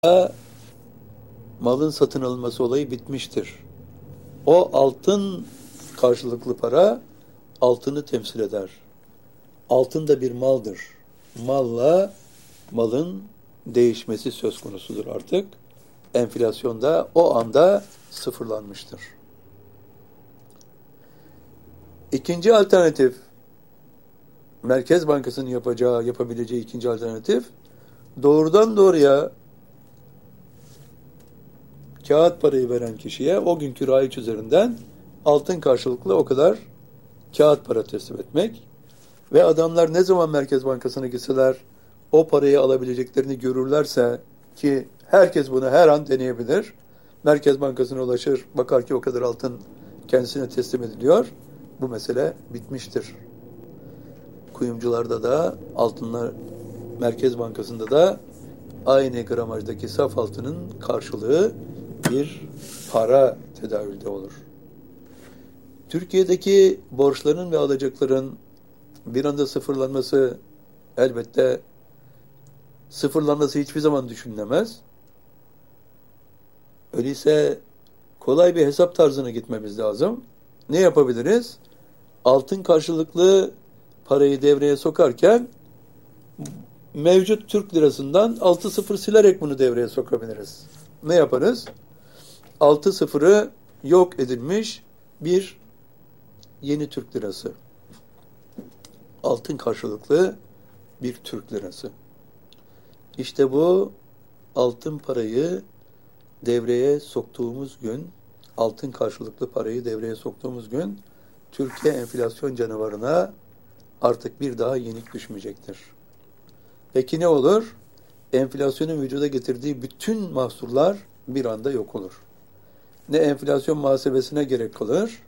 malın satın alınması olayı bitmiştir. O altın karşılıklı para altını temsil eder. Altın da bir maldır. Malla malın değişmesi söz konusudur artık. Enflasyon da o anda sıfırlanmıştır. İkinci alternatif, Merkez Bankası'nın yapabileceği ikinci alternatif, doğrudan doğruya kağıt parayı veren kişiye o günkü raiç üzerinden altın karşılıklı o kadar kağıt para teslim etmek ve adamlar ne zaman Merkez Bankası'na gitseler o parayı alabileceklerini görürlerse, ki herkes bunu her an deneyebilir, Merkez Bankası'na ulaşır, bakar ki o kadar altın kendisine teslim ediliyor, bu mesele bitmiştir. Kuyumcularda da altınlar, Merkez Bankası'nda da aynı gramajdaki saf altının karşılığı bir para tedavülde olur. Türkiye'deki borçların ve alacakların bir anda sıfırlanması, elbette sıfırlanması hiçbir zaman düşünülemez. Öyleyse kolay bir hesap tarzına gitmemiz lazım. Ne yapabiliriz? Altın karşılıklı parayı devreye sokarken mevcut Türk lirasından 6 sıfır silerek bunu devreye sokabiliriz. Ne yaparız? 6 sıfırı yok edilmiş bir yeni Türk lirası. Altın karşılıklı bir Türk lirası. İşte bu altın parayı devreye soktuğumuz gün, altın karşılıklı parayı devreye soktuğumuz gün Türkiye enflasyon canavarına artık bir daha yenik düşmeyecektir. Peki ne olur? Enflasyonun vücuda getirdiği bütün mahsurlar bir anda yok olur. Ne enflasyon muhasebesine gerek kalır,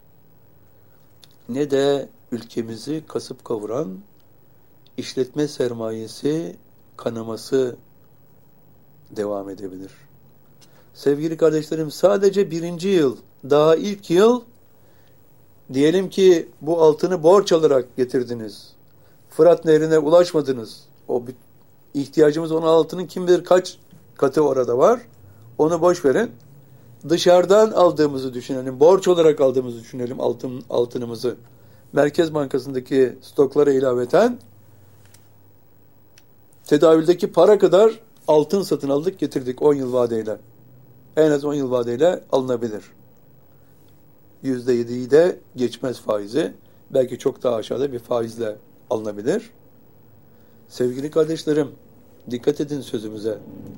ne de ülkemizi kasıp kavuran işletme sermayesi kanaması devam edebilir. Sevgili kardeşlerim, sadece birinci yıl, daha ilk yıl, diyelim ki bu altını borç alarak getirdiniz. Fırat Nehri'ne ulaşmadınız. O ihtiyacımız olan altının kim bilir kaç katı orada var. Onu boş verin. Dışarıdan aldığımızı düşünelim. Borç olarak aldığımızı düşünelim altınımızı. Merkez Bankası'ndaki stoklara ilaveten tedavüldeki para kadar altın satın aldık, getirdik 10 yıl vadeyle. En az 10 yıl vadeyle alınabilir. %7'yi de geçmez faizi. Belki çok daha aşağıda bir faizle alınabilir. Sevgili kardeşlerim, dikkat edin sözümüze.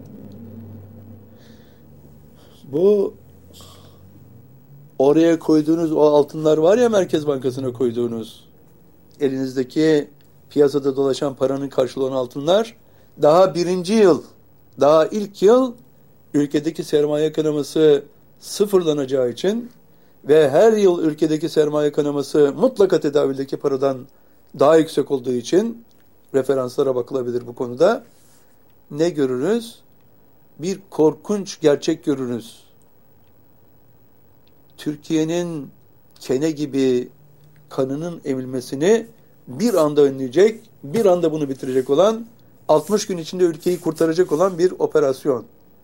Bu oraya koyduğunuz o altınlar var ya, Merkez Bankası'na koyduğunuz, elinizdeki piyasada dolaşan paranın karşılığı olan altınlar, daha birinci yıl, daha ilk yıl ülkedeki sermaye kanaması sıfırlanacağı için ve her yıl ülkedeki sermaye kanaması mutlaka tedavüldeki paradan daha yüksek olduğu için referanslara bakılabilir bu konuda. Ne görürüz? Bir korkunç gerçek görürüz. Türkiye'nin kene gibi kanının emilmesini bir anda önleyecek, bir anda bunu bitirecek olan, 60 gün içinde ülkeyi kurtaracak olan bir operasyon.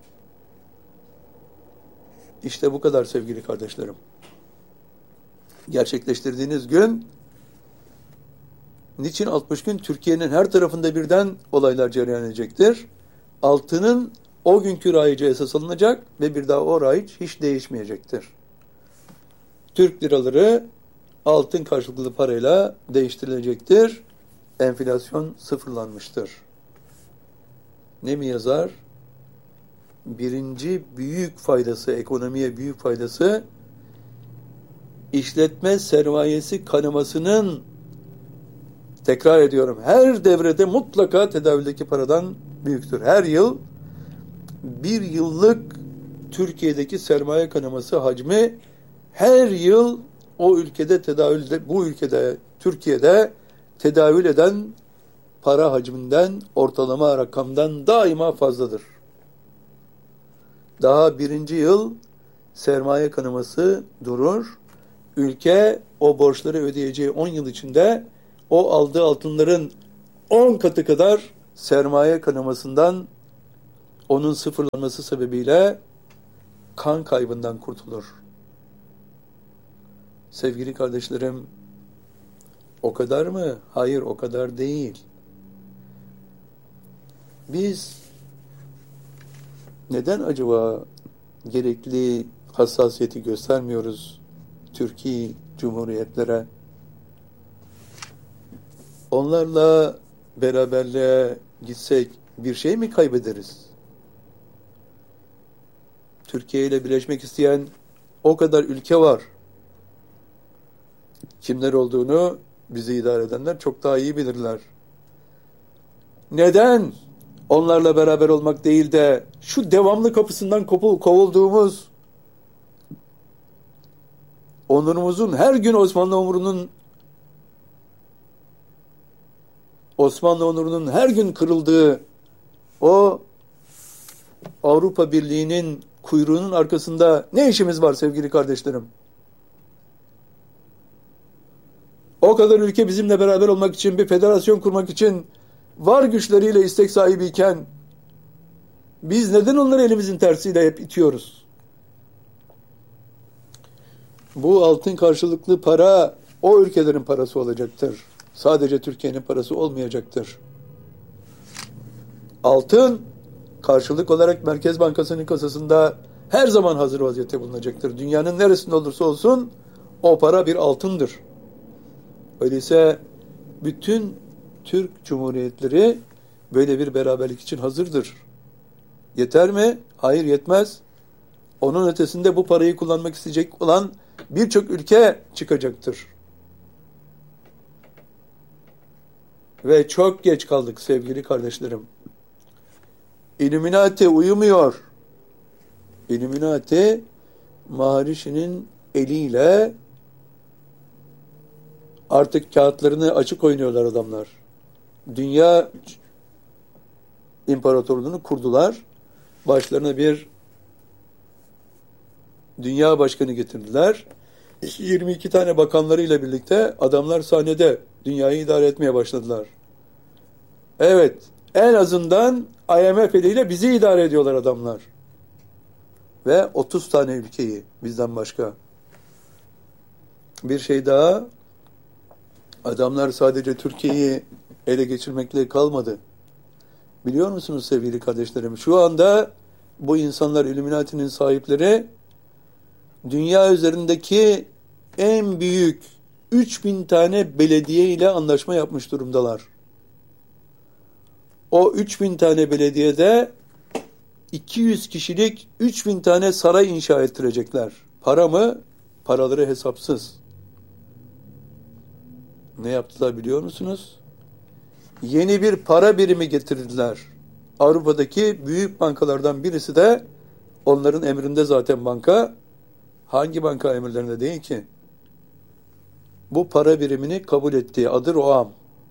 İşte bu kadar sevgili kardeşlerim. Gerçekleştirdiğiniz gün, niçin 60 gün? Türkiye'nin her tarafında birden olaylar cereyan edecektir. Altının o günkü raice esas alınacak ve bir daha o raiç hiç değişmeyecektir. Türk liraları altın karşılıklı parayla değiştirilecektir. Enflasyon sıfırlanmıştır. Ne mi yazar? Birinci büyük faydası, ekonomiye büyük faydası, işletme sermayesi kanamasının, tekrar ediyorum, her devrede mutlaka tedavüldeki paradan büyüktür. Her yıl bir yıllık Türkiye'deki sermaye kanaması hacmi her yıl o ülkede tedavülde, bu ülkede, Türkiye'de tedavül eden para hacminden, ortalama rakamdan daima fazladır. Daha birinci yıl sermaye kanaması durur. Ülke o borçları ödeyeceği 10 yıl içinde o aldığı altınların 10 katı kadar sermaye kanamasından onun sıfırlanması sebebiyle kan kaybından kurtulur. Sevgili kardeşlerim, o kadar mı? Hayır, o kadar değil. Biz neden acaba gerekli hassasiyeti göstermiyoruz Türkiye Cumhuriyetlere? Onlarla beraberliğe gitsek bir şey mi kaybederiz? Türkiye ile birleşmek isteyen o kadar ülke var. Kimler olduğunu bizi idare edenler çok daha iyi bilirler. Neden onlarla beraber olmak değil de şu devamlı kapısından kovulduğumuz, onurumuzun her gün Osmanlı onurunun her gün kırıldığı o Avrupa Birliği'nin kuyruğunun arkasında ne işimiz var sevgili kardeşlerim? O kadar ülke bizimle beraber olmak için, bir federasyon kurmak için var güçleriyle istek sahibiyken biz neden onları elimizin tersiyle hep itiyoruz? Bu altın karşılıklı para o ülkelerin parası olacaktır. Sadece Türkiye'nin parası olmayacaktır. Altın karşılık olarak Merkez Bankası'nın kasasında her zaman hazır vaziyette bulunacaktır. Dünyanın neresinde olursa olsun o para bir altındır. Öyleyse bütün Türk Cumhuriyetleri böyle bir beraberlik için hazırdır. Yeter mi? Hayır, yetmez. Onun ötesinde bu parayı kullanmak isteyecek olan birçok ülke çıkacaktır. Ve çok geç kaldık sevgili kardeşlerim. Illuminati uyumuyor. Illuminati Maharişi'nin eliyle artık kağıtlarını açık oynuyorlar adamlar. Dünya imparatorluğunu kurdular. Başlarına bir dünya başkanı getirdiler. 22 tane bakanlarıyla birlikte adamlar sahnede dünyayı idare etmeye başladılar. Evet, en azından IMF eliyle bizi idare ediyorlar adamlar. Ve 30 tane ülkeyi bizden başka. Bir şey daha, adamlar sadece Türkiye'yi ele geçirmekle kalmadı. Biliyor musunuz sevgili kardeşlerim? Şu anda bu insanlar, Illuminati'nin sahipleri, dünya üzerindeki en büyük 3000 tane belediye ile anlaşma yapmış durumdalar. O 3000 tane belediyede 200 kişilik 3000 tane saray inşa ettirecekler. Para mı? Paraları hesapsız. Ne yaptılar biliyor musunuz? Yeni bir para birimi getirdiler. Avrupa'daki büyük bankalardan birisi de onların emrinde zaten banka. Hangi banka emirlerinde değil ki? Bu para birimini kabul ettiği adı Roam.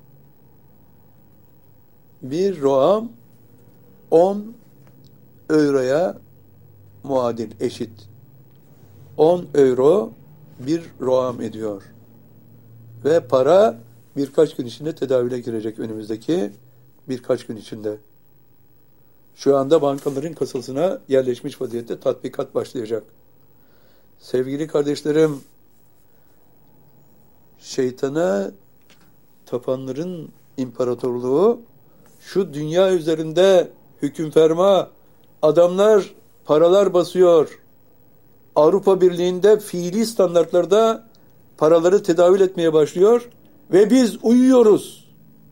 Bir Roam 10 euroya muadil, eşit. 10 euro bir Roam ediyor. Ve para birkaç gün içinde tedavüle girecek, önümüzdeki birkaç gün içinde. Şu anda bankaların kasasına yerleşmiş vaziyette tatbikat başlayacak. Sevgili kardeşlerim, şeytana tapanların imparatorluğu şu dünya üzerinde hüküm ferma, adamlar paralar basıyor. Avrupa Birliği'nde fiili standartlarda paraları tedavül etmeye başlıyor ve biz uyuyoruz.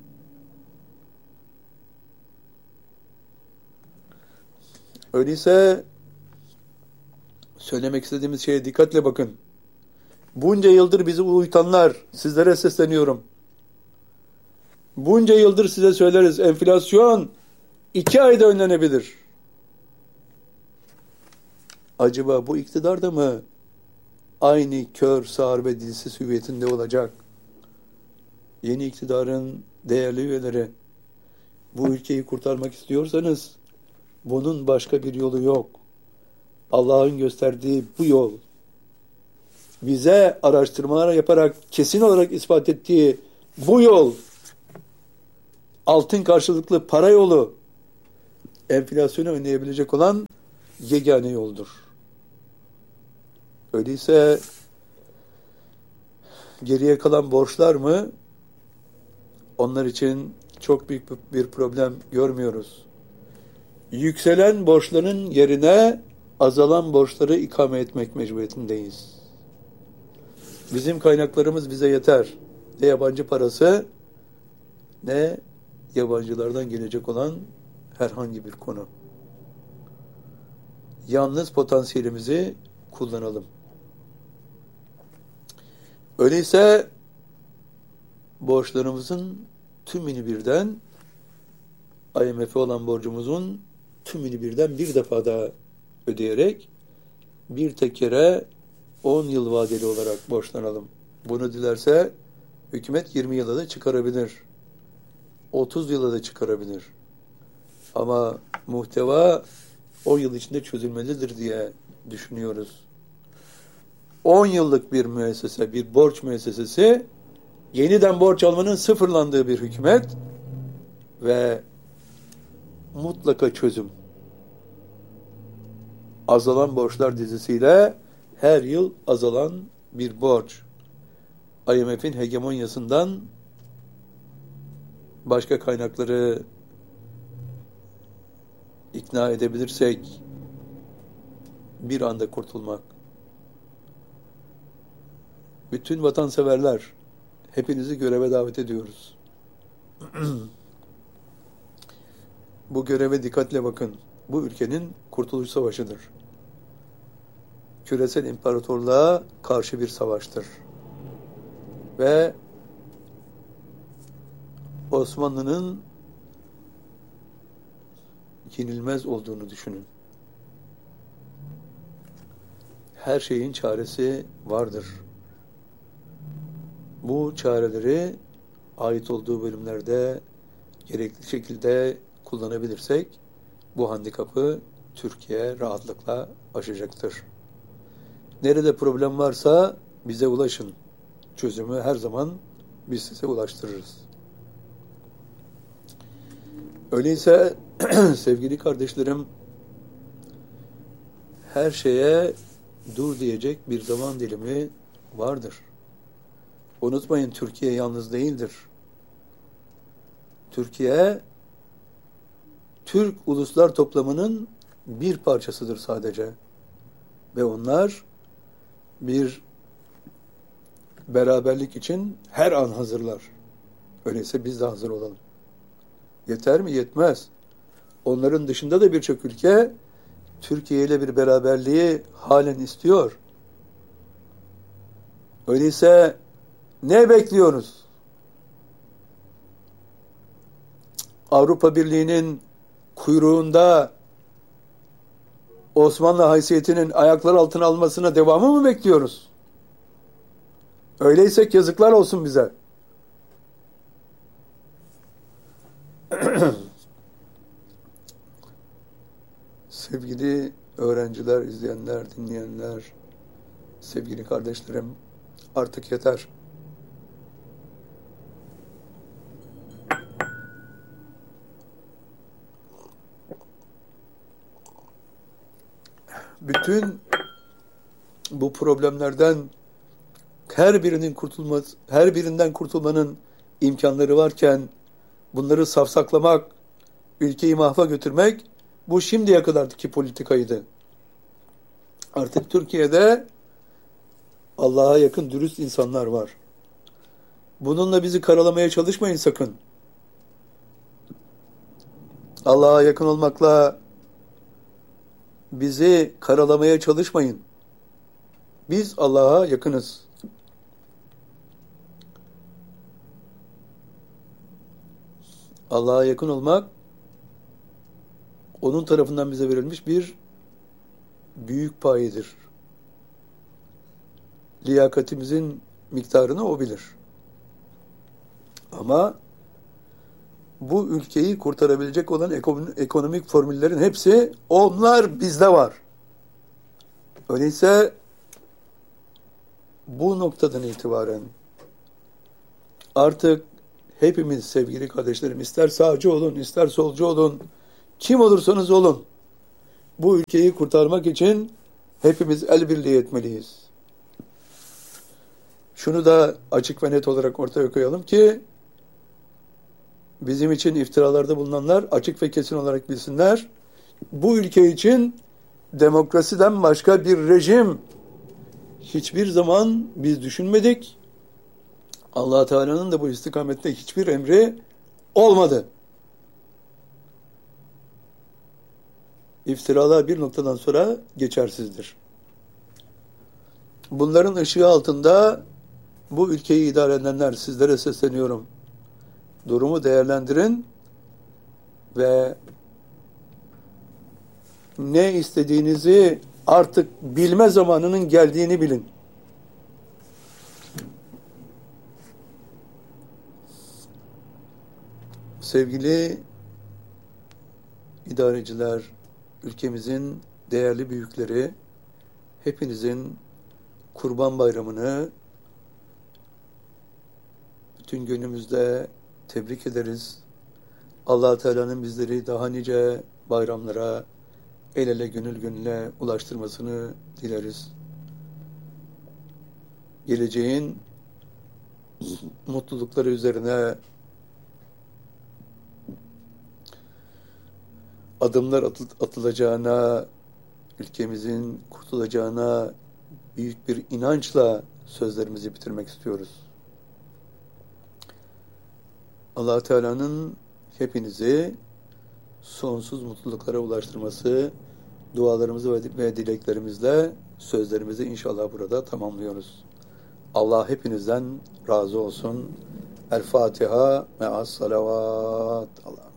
Öyleyse söylemek istediğimiz şeye dikkatle bakın. Bunca yıldır bizi uyutanlar, sizlere sesleniyorum. Bunca yıldır size söyleriz, enflasyon 2 ayda önlenebilir. Acaba bu iktidar da mı aynı kör, sağır ve dilsiz hüviyetinde olacak? Yeni iktidarın değerli üyeleri, bu ülkeyi kurtarmak istiyorsanız bunun başka bir yolu yok. Allah'ın gösterdiği bu yol, bize araştırmalar yaparak kesin olarak ispat ettiği bu yol, altın karşılıklı para yolu, enflasyonu önleyebilecek olan yegane yoldur. Öyleyse geriye kalan borçlar mı? Onlar için çok büyük bir problem görmüyoruz. Yükselen borçların yerine azalan borçları ikame etmek mecburiyetindeyiz. Bizim kaynaklarımız bize yeter. Ne yabancı parası, ne yabancılardan gelecek olan herhangi bir konu. Yalnız potansiyelimizi kullanalım. Öyleyse borçlarımızın tümünü birden, IMF'e olan borcumuzun tümünü birden bir defa daha ödeyerek bir tek kere 10 yıl vadeli olarak borçlanalım. Bunu dilerse hükümet 20 yıla da çıkarabilir. 30 yıla da çıkarabilir. Ama muhteva 10 yıl içinde çözülmelidir diye düşünüyoruz. 10 yıllık bir müessese, bir borç müessesesi, yeniden borç almanın sıfırlandığı bir hükümet ve mutlaka çözüm. Azalan borçlar dizisiyle her yıl azalan bir borç. IMF'in hegemonyasından başka kaynakları ikna edebilirsek bir anda kurtulmak. Bütün vatanseverler, hepinizi göreve davet ediyoruz. Bu göreve dikkatle bakın. Bu ülkenin kurtuluş savaşıdır. Küresel imparatorluğa karşı bir savaştır. Ve Osmanlı'nın yenilmez olduğunu düşünün. Her şeyin çaresi vardır. Bu çareleri ait olduğu bölümlerde gerekli şekilde kullanabilirsek bu handikapı Türkiye rahatlıkla aşacaktır. Nerede problem varsa bize ulaşın. Çözümü her zaman biz size ulaştırırız. Öyleyse sevgili kardeşlerim, her şeye dur diyecek bir zaman dilimi vardır. Unutmayın, Türkiye yalnız değildir. Türkiye, Türk uluslar toplamının bir parçasıdır sadece. Ve onlar bir beraberlik için her an hazırlar. Öyleyse biz de hazır olalım. Yeter mi? Yetmez. Onların dışında da birçok ülke Türkiye ile bir beraberliği halen istiyor. Öyleyse ne bekliyoruz? Avrupa Birliği'nin kuyruğunda Osmanlı haysiyetinin ayaklar altına almasına devamı mı bekliyoruz? Öyleyse yazıklar olsun bize. Sevgili öğrenciler, izleyenler, dinleyenler, sevgili kardeşlerim, artık yeter. Bütün bu problemlerden her birinden kurtulmanın imkanları varken bunları safsaklamak, ülkeyi mahva götürmek, bu şimdiye kadarki politikaydı. Artık Türkiye'de Allah'a yakın dürüst insanlar var. Bununla bizi karalamaya çalışmayın sakın. Allah'a yakın olmakla bizi karalamaya çalışmayın. Biz Allah'a yakınız. Allah'a yakın olmak, onun tarafından bize verilmiş bir büyük payedir. Liyakatimizin miktarını o bilir. Ama bu ülkeyi kurtarabilecek olan ekonomik formüllerin hepsi, onlar bizde var. Öyleyse bu noktadan itibaren artık hepimiz sevgili kardeşlerim, ister sağcı olun, ister solcu olun, Kim olursanız olun, bu ülkeyi kurtarmak için hepimiz el birliği etmeliyiz. Şunu da açık ve net olarak ortaya koyalım ki bizim için iftiralarda bulunanlar açık ve kesin olarak bilsinler. Bu ülke için demokrasiden başka bir rejim hiçbir zaman biz düşünmedik. Allah Teala'nın da bu istikamette hiçbir emri olmadı. İftiralar bir noktadan sonra geçersizdir. Bunların ışığı altında bu ülkeyi idare edenler, sizlere sesleniyorum. Durumu değerlendirin ve ne istediğinizi artık bilme zamanının geldiğini bilin. Sevgili idareciler, ülkemizin değerli büyükleri, hepinizin Kurban Bayramı'nı bütün gönlümüzde tebrik ederiz. Allah Teala'nın bizleri daha nice bayramlara el ele gönül gönüle ulaştırmasını dileriz. Geleceğin mutlulukları üzerine adımlar atılacağına, ülkemizin kurtulacağına büyük bir inançla sözlerimizi bitirmek istiyoruz. Allah Teala'nın hepinizi sonsuz mutluluklara ulaştırması, dualarımızı ve dileklerimizle sözlerimizi inşallah burada tamamlıyoruz. Allah hepinizden razı olsun. El Fatiha me'as salavat. Allah.